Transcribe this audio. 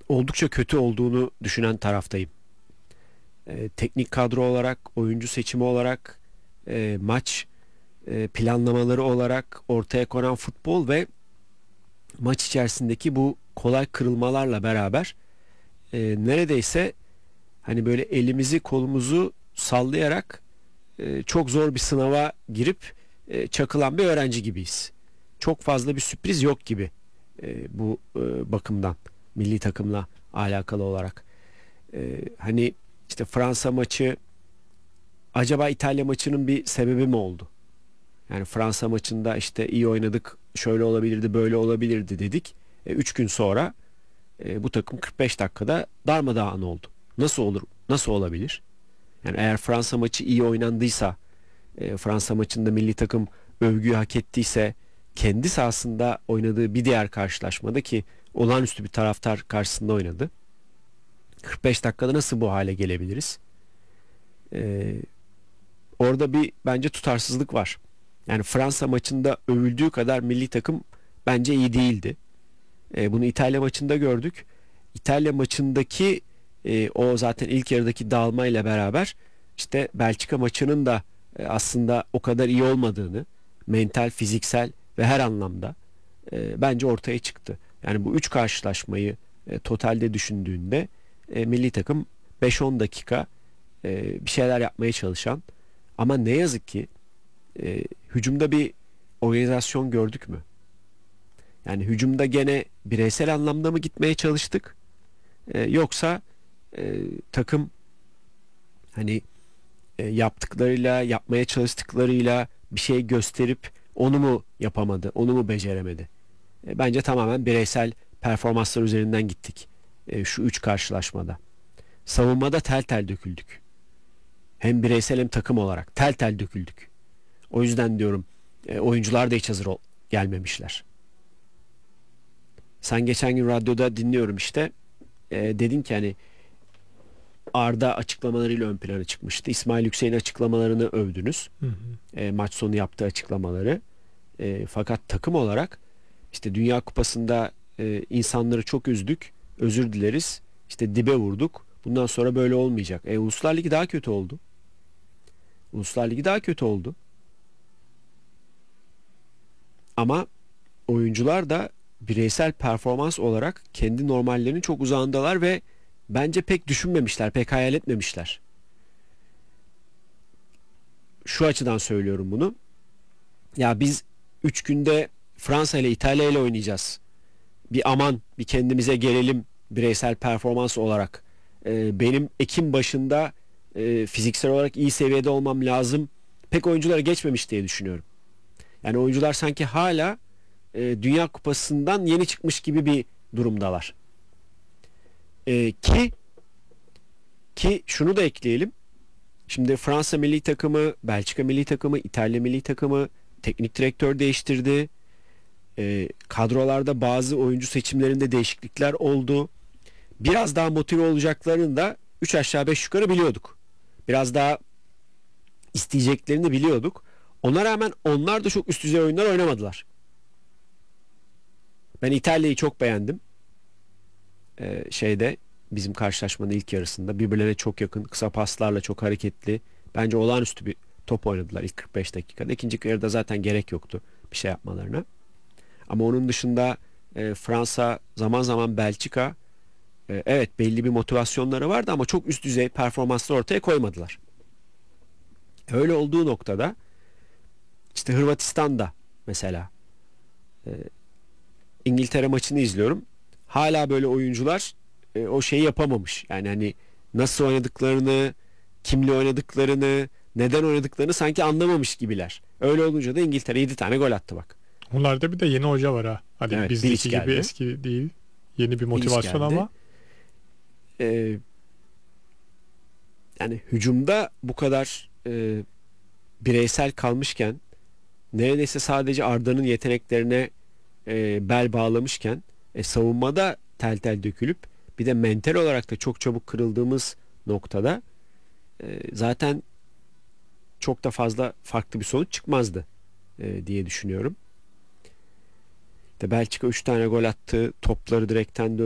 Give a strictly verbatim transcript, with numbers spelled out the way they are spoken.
oldukça kötü olduğunu düşünen taraftayım. E, teknik kadro olarak, oyuncu seçimi olarak, e, maç e, planlamaları olarak ortaya konan futbol ve maç içerisindeki bu kolay kırılmalarla beraber e, neredeyse hani böyle elimizi kolumuzu sallayarak e, çok zor bir sınava girip e, çakılan bir öğrenci gibiyiz. Çok fazla bir sürpriz yok gibi e, bu e, bakımdan milli takımla alakalı olarak. E, hani işte Fransa maçı acaba İtalya maçının bir sebebi mi oldu? Yani Fransa maçında işte iyi oynadık, şöyle olabilirdi, böyle olabilirdi dedik. E, üç gün sonra e, bu takım kırk beş dakikada darmadağın oldu. Nasıl olur? Nasıl olabilir? Yani eğer Fransa maçı iyi oynandıysa, e, Fransa maçında milli takım övgüyü hak ettiyse, kendi sahasında oynadığı bir diğer karşılaşmada ki olağanüstü bir taraftar karşısında oynadı. kırk beş dakikada nasıl bu hale gelebiliriz? E, Orada bir bence tutarsızlık var. Yani Fransa maçında övüldüğü kadar milli takım bence iyi değildi. E, bunu İtalya maçında gördük. İtalya maçındaki e, o zaten ilk yarıdaki dağılmayla beraber işte Belçika maçının da e, aslında o kadar iyi olmadığını mental, fiziksel ve her anlamda e, bence ortaya çıktı. Yani bu üç karşılaşmayı e, totalde düşündüğünde e, milli takım beş on dakika e, bir şeyler yapmaya çalışan ama ne yazık ki e, hücumda bir organizasyon gördük mü? Yani hücumda gene bireysel anlamda mı gitmeye çalıştık? E, yoksa e, takım hani e, yaptıklarıyla, yapmaya çalıştıklarıyla bir şey gösterip onu mu yapamadı, onu mu beceremedi? E, bence tamamen bireysel performanslar üzerinden gittik e, şu üç karşılaşmada. Savunmada tel tel döküldük. Hem bireysel hem takım olarak tel tel döküldük. O yüzden diyorum e, oyuncular da hiç hazır ol- gelmemişler. Sen geçen gün radyoda dinliyorum işte. E, dedin ki hani Arda açıklamalarıyla ön plana çıkmıştı. İsmail Yüksek'in açıklamalarını övdünüz. Hı hı. E, maç sonu yaptığı açıklamaları. E, fakat takım olarak işte Dünya Kupası'nda e, insanları çok üzdük. Özür dileriz. İşte dibe vurduk. Bundan sonra böyle olmayacak. E, Uluslar Ligi daha kötü oldu. Uluslar Ligi daha kötü oldu. Ama oyuncular da bireysel performans olarak kendi normallerinin çok uzağındalar ve bence pek düşünmemişler, pek hayal etmemişler. Şu açıdan söylüyorum bunu. Ya biz üç günde Fransa ile İtalya ile oynayacağız. Bir aman bir kendimize gelelim bireysel performans olarak. Ee, benim Ekim başında e, fiziksel olarak iyi seviyede olmam lazım. Pek oyunculara geçmemiş diye düşünüyorum. Yani oyuncular sanki hala e, Dünya Kupası'ndan yeni çıkmış gibi bir durumdalar. E, ki ki şunu da ekleyelim. Şimdi Fransa milli takımı, Belçika milli takımı, İtalya milli takımı teknik direktör değiştirdi. E, kadrolarda bazı oyuncu seçimlerinde değişiklikler oldu. Biraz daha motive olacaklarını da üç aşağı beş yukarı biliyorduk. Biraz daha isteyeceklerini biliyorduk. Ona rağmen onlar da çok üst düzey oyunlar oynamadılar. Ben İtalya'yı çok beğendim. Ee, şeyde bizim karşılaşmanın ilk yarısında birbirlerine çok yakın, kısa paslarla çok hareketli. Bence olağanüstü bir top oynadılar ilk kırk beş dakikada. İkinci yarıda zaten gerek yoktu bir şey yapmalarına. Ama onun dışında e, Fransa, zaman zaman Belçika, e, evet belli bir motivasyonları vardı ama çok üst düzey performanslar ortaya koymadılar. Öyle olduğu noktada işte Hırvatistan'da mesela e, İngiltere maçını izliyorum. Hala böyle oyuncular e, o şeyi yapamamış. Yani hani nasıl oynadıklarını, kimle oynadıklarını, neden oynadıklarını sanki anlamamış gibiler. Öyle olunca da İngiltere yedi tane gol attı bak. Onlarda bir de yeni hoca var ha. Hani Evet, Bilic bizdeki gibi geldi. eski değil. Yeni bir Bilic motivasyon geldi. ama E, Yani hücumda bu kadar e, bireysel kalmışken neredeyse sadece Arda'nın yeteneklerine e, bel bağlamışken e, savunmada tel tel dökülüp bir de mental olarak da çok çabuk kırıldığımız noktada e, zaten çok da fazla farklı bir sonuç çıkmazdı e, diye düşünüyorum. İşte Belçika üç tane gol attı. Topları direkten